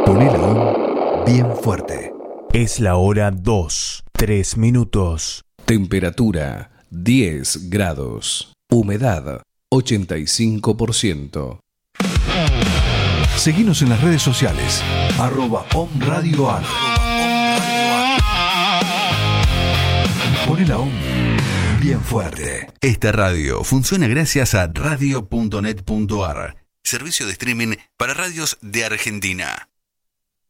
Ponela aún bien fuerte. Es la hora 2, 3 minutos. Temperatura 10 grados. Humedad 85%. Seguinos en las redes sociales. @OMRadioAR. Ponela aún bien fuerte. Esta radio funciona gracias a radio.net.ar, servicio de streaming para radios de Argentina.